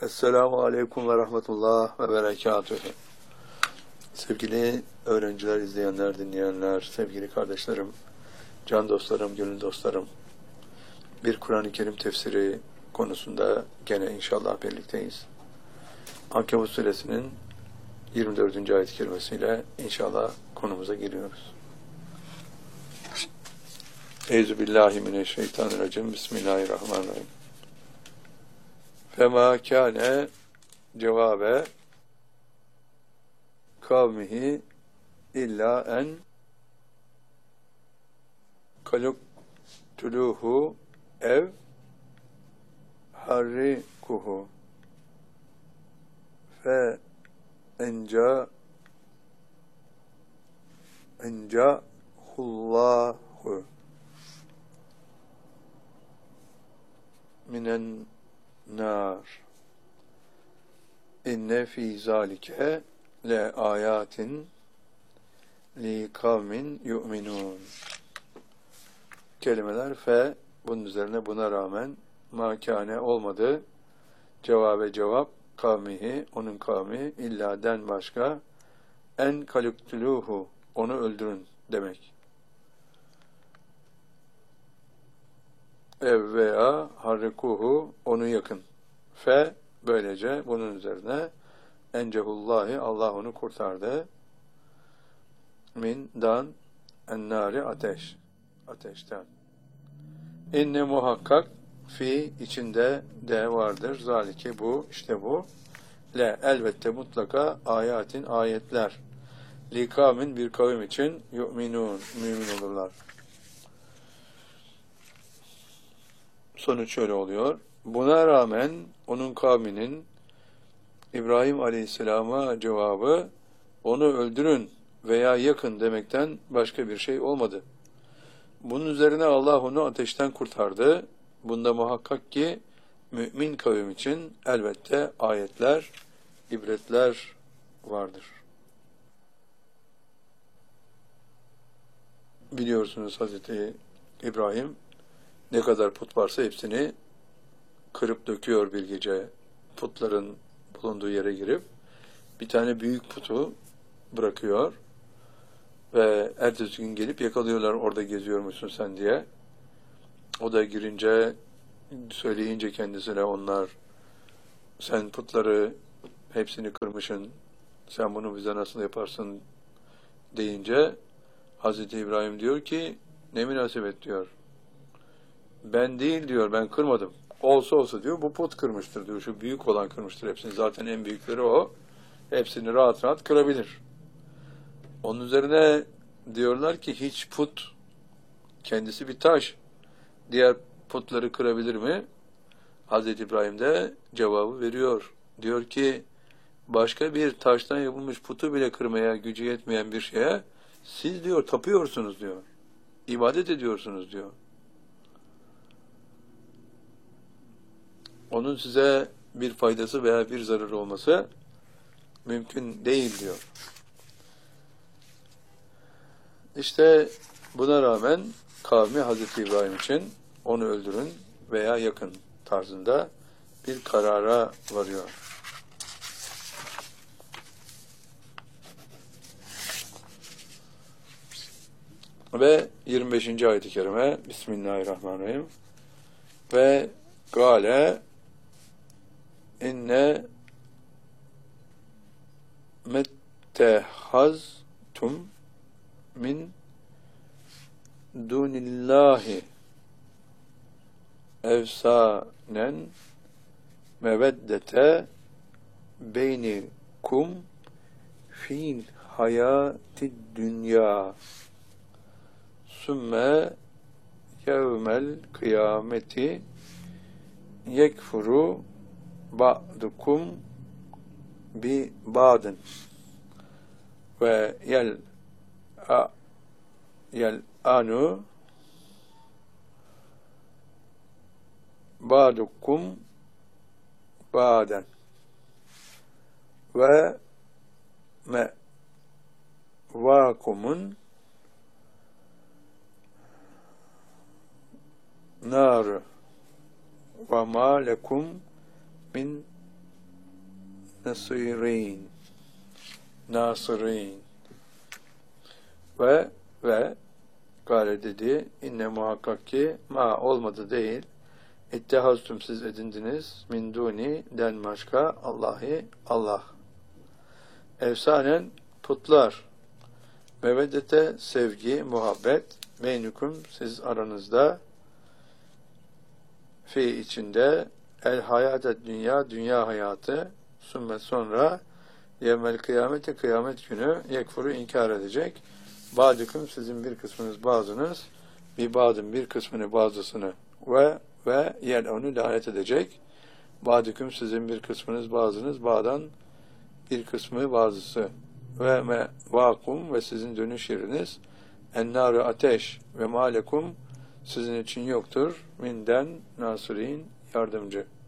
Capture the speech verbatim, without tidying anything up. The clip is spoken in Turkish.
Esselamu Aleyküm ve Rahmetullah ve Berekatühü. Sevgili öğrenciler, izleyenler, dinleyenler, sevgili kardeşlerim, can dostlarım, gönül dostlarım, bir Kur'an-ı Kerim tefsiri konusunda gene inşallah birlikteyiz. Ankebut suresinin yirmi dördüncü ayet-i kerimesiyle inşallah konumuza giriyoruz. Euzubillahimineşşeytanirracim. Bismillahirrahmanirrahim. Fema kâne cevabe kavmihi illa en kaluktuluhu ev harrikuhu fe enca encahullahu minen nar. İnne fî zâlike le âyâtin li kavmin yu'minûn. Kelimeler fe, bunun üzerine buna rağmen makâne olmadı. Cevabe cevap, kavmihi, onun kavmi, illaden başka, en kaluktuluhu, onu öldürün demek. Ev veya harrikuhu, onu yakın. Fe, böylece bunun üzerine encehullahi, Allah onu kurtardı. Min dan ennari, ateş. Ateşten. İnne muhakkak fi, içinde de vardır. Zalike, bu, işte bu. Le, elbette mutlaka ayatin, ayetler. Li kavmin, bir kavim için yu'minun, mümin olurlar. Sonuç şöyle oluyor. Buna rağmen onun kavminin İbrahim Aleyhisselam'a cevabı onu öldürün veya yakın demekten başka bir şey olmadı. Bunun üzerine Allah onu ateşten kurtardı. Bunda muhakkak ki mümin kavim için elbette ayetler, ibretler vardır. Biliyorsunuz Hazreti İbrahim ne kadar put varsa hepsini kırıp döküyor bir gece, putların bulunduğu yere girip bir tane büyük putu bırakıyor ve ertesi gün gelip yakalıyorlar, orada geziyor musun sen diye. O da girince, söyleyince kendisine onlar, sen putları hepsini kırmışsın, sen bunu bize nasıl yaparsın deyince Hazreti İbrahim diyor ki, ne münasebet diyor. Ben değil diyor, ben kırmadım. Olsa olsa diyor, bu put kırmıştır diyor, şu büyük olan kırmıştır hepsini. Zaten en büyükleri o. Hepsini rahat rahat kırabilir. Onun üzerine diyorlar ki hiç put, kendisi bir taş, diğer putları kırabilir mi? Hazreti İbrahim de cevabı veriyor. Diyor ki başka bir taştan yapılmış putu bile kırmaya gücü yetmeyen bir şeye siz diyor tapıyorsunuz diyor. İbadet ediyorsunuz diyor. Onun size bir faydası veya bir zararı olması mümkün değil diyor. İşte buna rağmen kavmi Hazreti İbrahim için onu öldürün veya yakın tarzında bir karara varıyor. Ve yirmi beşinci ayet-i kerime Bismillahirrahmanirrahim. Ve gâle inne mettehaztum min dunillahi evsanen meveddete beynikum fil hayatid dünya sümme yevmel kıyameti yekfuru ba'dukum bi ba'dın ve yel a yel anu ba'dukum ba'den ve me vakumun nar ve ma lekum min nasirin. Nasirin. Ve ve gale dedi, inne muhakkak ki ma olmadı değil, ittehaztüm siz edindiniz, min duni den başka Allahi Allah. Efsanen putlar, meveddete sevgi, muhabbet, beynukum siz aranızda, fi içinde, el hayatet dünya, dünya hayatı, sümme sonra, yevmel kıyameti kıyamet günü, yekfuru inkar edecek, ba'düküm sizin bir kısmınız bazınız, bir ba'dın bir kısmını bazısını ve ve yer onu lanet edecek. Ba'düküm sizin bir kısmınız bazınız ba'dan bir kısmı bazısı ve me vakum ve sizin dönüş yeriniz ennâru ateş ve malekum sizin için yoktur minden nasirin yardımcı.